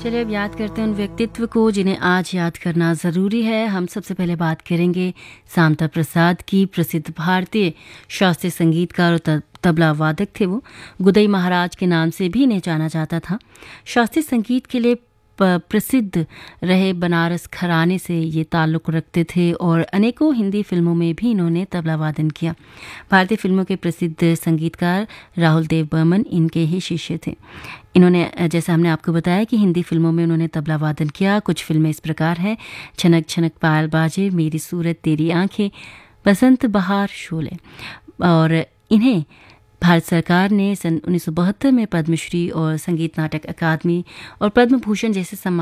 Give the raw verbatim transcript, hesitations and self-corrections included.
चलिए अब याद करते हैं उन व्यक्तित्व को जिन्हें आज याद करना ज़रूरी है। हम सबसे पहले बात करेंगे शांता प्रसाद की। प्रसिद्ध भारतीय शास्त्रीय संगीतकार और तबला वादक थे वो। गुदई महाराज के नाम से भी इन्हें जाना जाता था। शास्त्रीय संगीत के लिए प्रसिद्ध रहे बनारस घराने से ये ताल्लुक़ रखते थे और अनेकों हिंदी फिल्मों में भी इन्होंने तबला वादन किया। भारतीय फिल्मों के प्रसिद्ध संगीतकार राहुल देव बर्मन इनके ही शिष्य थे। इन्होंने, जैसा हमने आपको बताया कि हिंदी फिल्मों में उन्होंने तबला वादन किया। कुछ फिल्में इस प्रकार हैं: छनक छनक पायल बाजे, मेरी सूरत तेरी आंखें, बसंत बहार, शोले। और इन्हें भारत सरकार ने सन उन्नीस सौ बहत्तर में पद्मश्री और संगीत नाटक अकादमी और पद्म भूषण जैसे सम्मान